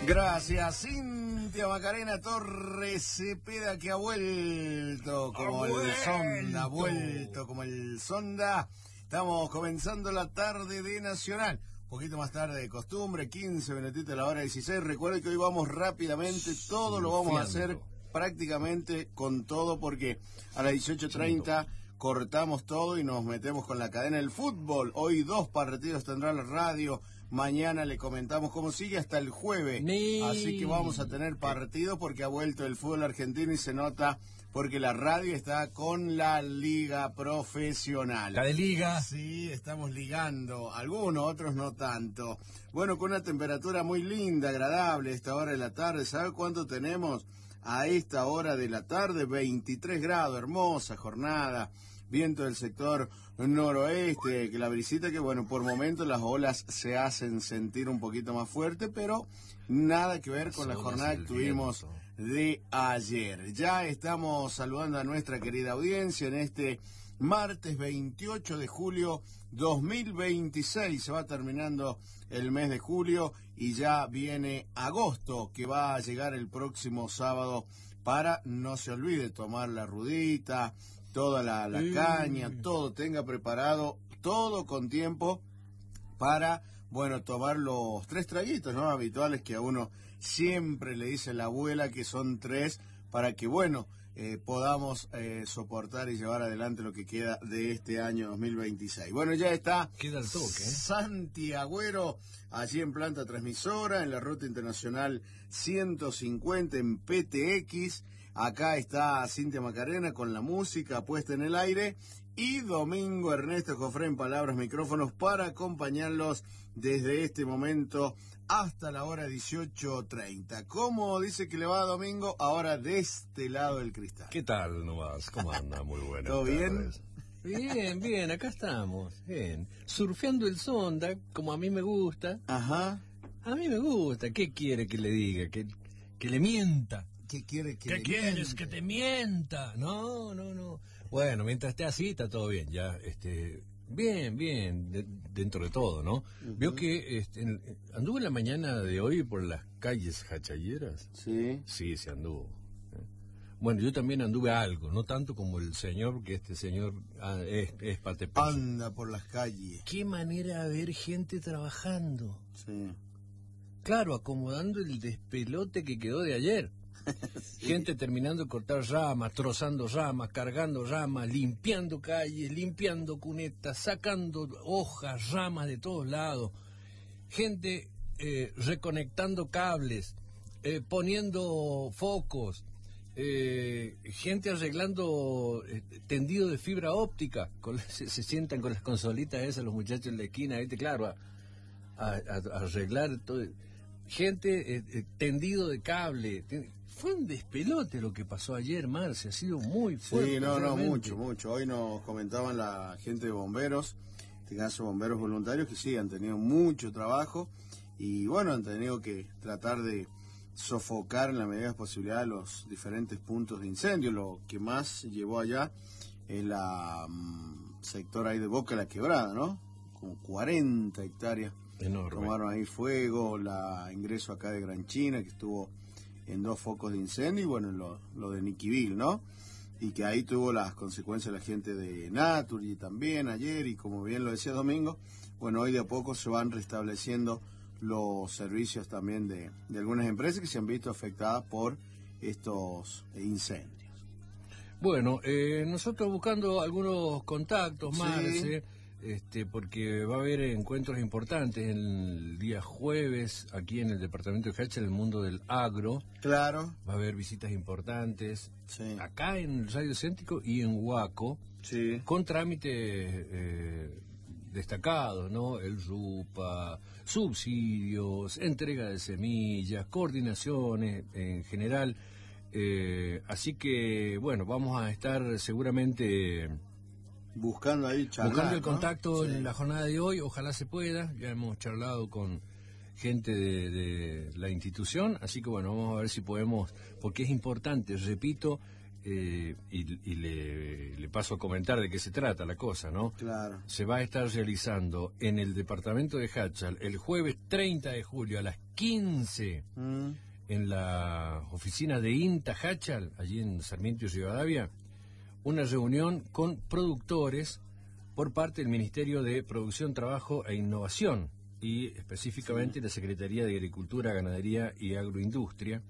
Gracias, Cintia Macarena Torres Cepeda, que ha vuelto como el sonda, ha vuelto como el sonda. Estamos comenzando la tarde de Nacional, un poquito más tarde de costumbre, 15 minutitos a la hora 16. Recuerden que hoy vamos rápidamente, todo lo vamos a hacer prácticamente con todo, porque a las 18:30 cortamos todo y nos metemos con la cadena del fútbol. Hoy 2 partidos tendrá la radio. Mañana le comentamos cómo sigue hasta el jueves. Así que vamos a tener partidos porque ha vuelto el fútbol argentino y se nota porque la radio está con la liga profesional. ¿La de liga? Sí, estamos ligando. Algunos, otros no tanto. Bueno, con una temperatura muy linda, agradable a esta hora de la tarde. ¿Sabe cuánto tenemos a esta hora de la tarde? 23 grados, hermosa jornada. Viento del sector noroeste, que la brisita que, bueno, por momentos las olas se hacen sentir un poquito más fuerte, pero nada que ver con la jornada que tuvimos de ayer. Ya estamos saludando a nuestra querida audiencia en este martes 28 de julio 2026. Se va terminando el mes de julio y ya viene agosto, que va a llegar el próximo sábado para, no se olvide, tomar la rudita, toda la caña, todo tenga preparado, todo con tiempo para, bueno, tomar los 3 traguitos, ¿no?, habituales que a uno siempre le dice la abuela, que son 3, para que, bueno, podamos soportar y llevar adelante lo que queda de este año 2026. Bueno, ya está. Queda el toque, Santi Agüero, allí en planta transmisora, en la ruta internacional 150 en PTX. Acá está Cintia Macarena con la música puesta en el aire. Y Domingo Ernesto Jofré, palabras, micrófonos, para acompañarlos desde este momento hasta la hora 18:30. ¿Cómo dice que le va, Domingo? Ahora de este lado del cristal. ¿Qué tal, Novas? ¿Cómo anda? Muy bueno. ¿Todo bien? Bien, bien, acá estamos. Bien. Surfeando el sonda, como a mí me gusta. Ajá. A mí me gusta. ¿Qué quiere que le diga? Que le mienta. ¿Qué quiere que ¿Qué quieres? Que te mienta. No. Bueno, mientras esté así, está todo bien. Ya, bien, dentro de todo, ¿no? Uh-huh. Veo que anduvo en la mañana de hoy por las calles hachayeras. Sí. Sí, se anduvo. Bueno, yo también anduve algo, no tanto como el señor, que este señor es patepeso. Anda por las calles. Qué manera de ver gente trabajando. Sí. Claro, acomodando el despelote que quedó de ayer. Sí. Gente terminando de cortar ramas, trozando ramas, cargando ramas, limpiando calles, limpiando cunetas, sacando hojas, ramas de todos lados. Gente reconectando cables, poniendo focos, gente arreglando tendido de fibra óptica. Se sientan con las consolitas esas los muchachos en la esquina, ¿viste? Claro, a arreglar todo. Gente tendido de cable. Fue un despelote lo que pasó ayer, Marce, ha sido muy fuerte. Sí, no, mucho. Hoy nos comentaban la gente de bomberos, en este caso bomberos voluntarios, que sí, han tenido mucho trabajo y, bueno, han tenido que tratar de sofocar en la medida de las posibilidades los diferentes puntos de incendio. Lo que más llevó allá es la sector ahí de Boca La Quebrada, ¿no? Como 40 hectáreas. Enorme. Tomaron ahí fuego, ingreso acá de Gran China, que estuvo en 2 focos de incendio, y bueno, lo de Niquivil, ¿no? Y que ahí tuvo las consecuencias la gente de Naturgy también ayer, y como bien lo decía Domingo, bueno, hoy de a poco se van restableciendo los servicios también de algunas empresas que se han visto afectadas por estos incendios. Bueno, nosotros buscando algunos contactos más, sí. Porque va a haber encuentros importantes el día jueves aquí en el departamento de Hacha, en el mundo del agro. Claro. Va a haber visitas importantes, sí, acá en el Radio Céntrico y en Huaco, sí, con trámites destacados, ¿no? El RUPA, subsidios, entrega de semillas, coordinaciones en general. Así que, bueno, vamos a estar seguramente buscando ahí charlar, buscando el contacto, ¿no? Sí. En la jornada de hoy, ojalá se pueda. Ya hemos charlado con gente de la institución, así que bueno, vamos a ver si podemos, porque es importante, repito, y le paso a comentar de qué se trata la cosa, ¿no? Claro. Se va a estar realizando en el departamento de Hachal el jueves 30 de julio a las 15 en la oficina de INTA Hachal, allí en Sarmiento y Rivadavia, una reunión con productores por parte del Ministerio de Producción, Trabajo e Innovación y específicamente la Secretaría de Agricultura, Ganadería y Agroindustria,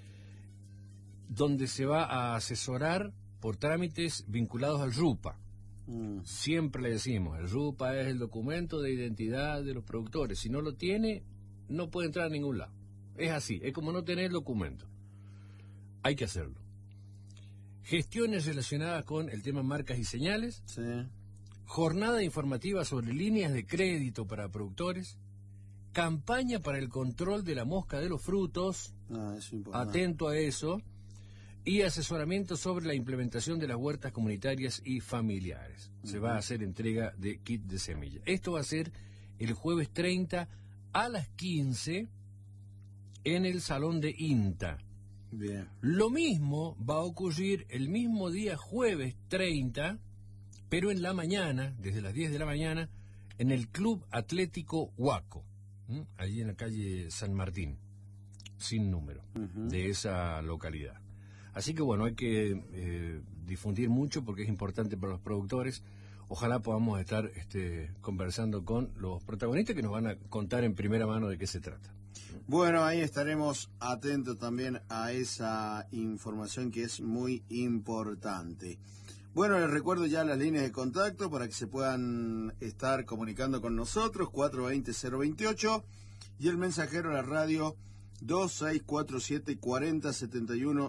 donde se va a asesorar por trámites vinculados al RUPA. Siempre le decimos, el RUPA es el documento de identidad de los productores. Si no lo tiene, no puede entrar a ningún lado. Es así, es como no tener el documento. Hay que hacerlo. Gestiones relacionadas con el tema marcas y señales. Sí. Jornada informativa sobre líneas de crédito para productores. Campaña para el control de la mosca de los frutos. Eso es importante. Atento a eso. Y asesoramiento sobre la implementación de las huertas comunitarias y familiares. Se va a hacer entrega de kit de semilla. Esto va a ser el jueves 30 a las 15 en el salón de INTA. Bien. Lo mismo va a ocurrir el mismo día jueves 30, pero en la mañana, desde las 10 de la mañana, en el Club Atlético Huaco, allí en la calle San Martín, sin número, de esa localidad. Así que bueno, hay que difundir mucho porque es importante para los productores. Ojalá podamos estar conversando con los protagonistas que nos van a contar en primera mano de qué se trata. Bueno, ahí estaremos atentos también a esa información que es muy importante. Bueno, les recuerdo ya las líneas de contacto para que se puedan estar comunicando con nosotros, 420-028, y el mensajero a la radio 2647 40 71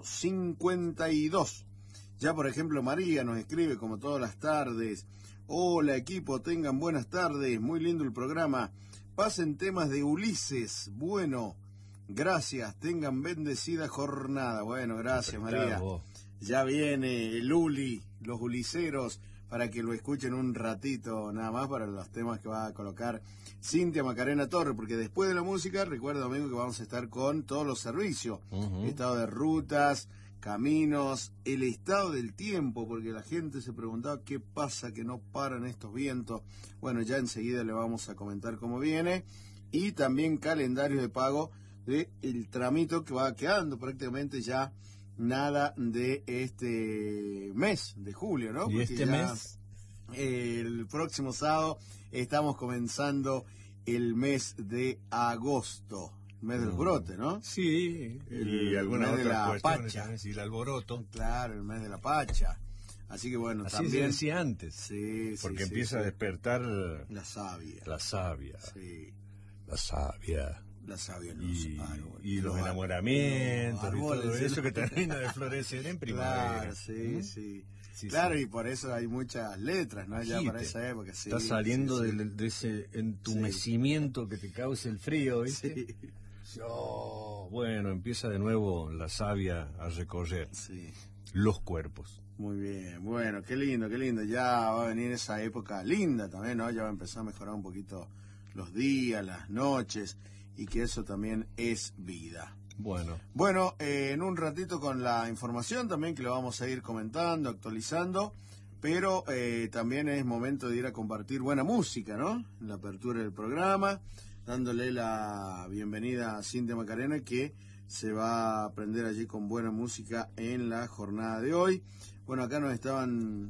52. Ya, por ejemplo, María nos escribe como todas las tardes: hola equipo, tengan buenas tardes, muy lindo el programa, pasen temas de Ulises. Bueno, gracias, tengan bendecida jornada. Bueno, gracias María. Ya viene el Uli, los uliceros, para que lo escuchen un ratito nada más para los temas que va a colocar Cintia Macarena Torre, porque después de la música, recuerda domingo que vamos a estar con todos los servicios, estado de rutas, caminos, el estado del tiempo, porque la gente se preguntaba qué pasa que no paran estos vientos. Bueno, ya enseguida le vamos a comentar cómo viene, y también calendario de pago de el tramito que va quedando prácticamente ya nada de este mes de julio, ¿no? Y este mes, el próximo sábado estamos comenzando el mes de agosto, mes del brote, ¿no? Sí, y algunas mes de otras la cuestiones pacha. también, sí, el alboroto. Claro, el mes de la pacha. Así que bueno, así también se decía antes, sí, porque sí, empieza sí, a despertar la savia. La savia. Sí. La savia. La savia en los árboles. Y los enamoramientos, y todo eso que termina de florecer en primavera. Claro, sí, sí. Claro, y por eso hay muchas letras, ¿no? Ya para esa época, sí. Está saliendo de ese entumecimiento que te causa el frío, ¿viste? Sí. Oh, bueno, empieza de nuevo la savia a recorrer los cuerpos. Muy bien, bueno, qué lindo, qué lindo. Ya va a venir esa época linda también, ¿no? Ya va a empezar a mejorar un poquito los días, las noches, y que eso también es vida. Bueno, en un ratito con la información también que lo vamos a ir comentando, actualizando, pero también es momento de ir a compartir buena música, ¿no? En la apertura del programa, dándole la bienvenida a Cintia Macarena, que se va a aprender allí con buena música en la jornada de hoy. Bueno, acá nos estaban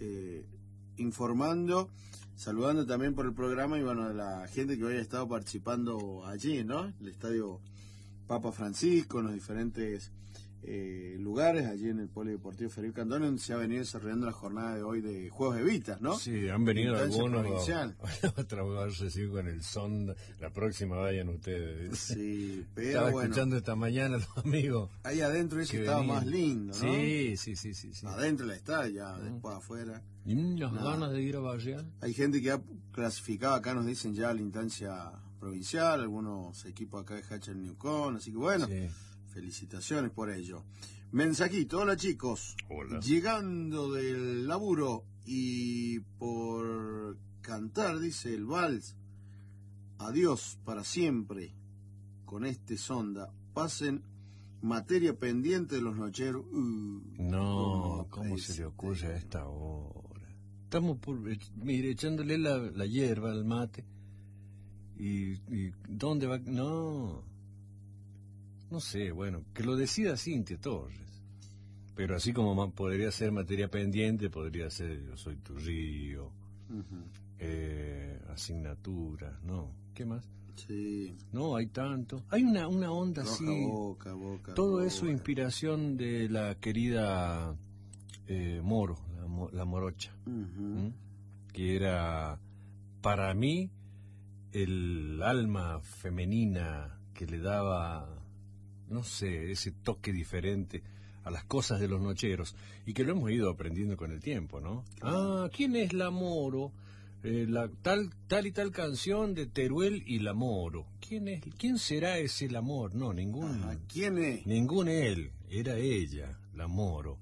informando, saludando también por el programa, y bueno, de la gente que hoy ha estado participando allí, ¿no? El Estadio Papa Francisco, en los diferentes lugares, allí en el Polideportivo Federico Candone, donde se ha venido desarrollando la jornada de hoy de Juegos de Vitas, ¿no? Sí, han venido algunos a trabajarse así con el son. La próxima vayan ustedes. Sí, pero estaba escuchando esta mañana los amigos. Ahí adentro eso estaba más lindo, ¿no? Sí. Adentro del estadio, ya después afuera. Y las ganas de ir a Barrial. Hay gente que ha clasificado, acá nos dicen ya, a la instancia provincial, algunos equipos acá de Hachal Newcon, así que bueno, felicitaciones por ello. Mensajito: hola chicos. Hola. Llegando del laburo y por cantar, dice, el vals Adiós para siempre con este sonda. Pasen materia pendiente de los nocheros. No, ¿cómo se le ocurre a esta hora? Estamos mire, echándole la hierba al mate. ¿Y dónde va? No sé, bueno, que lo decida Cintia Torres. Pero así como podría ser materia pendiente, podría ser Yo soy tu río, asignaturas, ¿no? ¿Qué más? Sí. No, hay tanto. Hay una onda Roja, así. boca, Todo eso inspiración de la querida Moro, la morocha, que era para mí el alma femenina que le daba, no sé, ese toque diferente a las cosas de los nocheros, y que lo hemos ido aprendiendo con el tiempo, ¿no? Ah, ¿quién es la Moro? La tal y tal canción de Teruel y la Moro. ¿Quién será ese el amor? No, ningún. ¿Quién es? Ningún él, era ella, la Moro.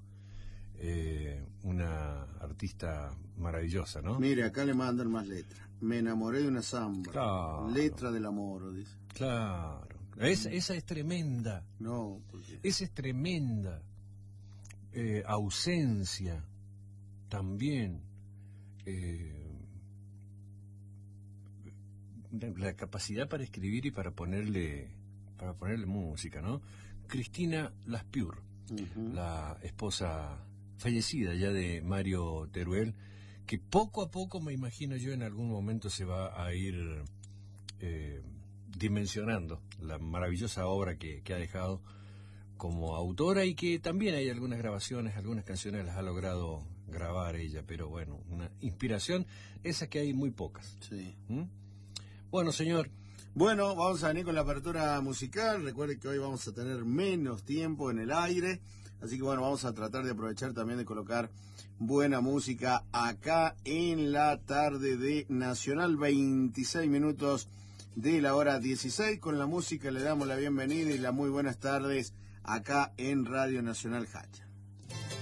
Una artista maravillosa, ¿no? Mire, acá le mandan más letras. Me enamoré de una samba. Claro. Letra del amor, dice. Claro. Esa es tremenda. No, porque... Esa es tremenda. Ausencia, también. La capacidad para escribir y para ponerle música, ¿no? Cristina Laspiur, la esposa fallecida ya de Mario Teruel, que poco a poco, me imagino yo, en algún momento se va a ir dimensionando la maravillosa obra que ha dejado como autora, y que también hay algunas grabaciones, algunas canciones las ha logrado grabar ella, pero bueno, una inspiración, esa que hay muy pocas. Sí. Bueno, señor. Bueno, vamos a venir con la apertura musical. Recuerde que hoy vamos a tener menos tiempo en el aire, así que bueno, vamos a tratar de aprovechar también de colocar buena música acá en la tarde de Nacional, 26 minutos de la hora 16. Con la música le damos la bienvenida y las muy buenas tardes acá en Radio Nacional Hacha.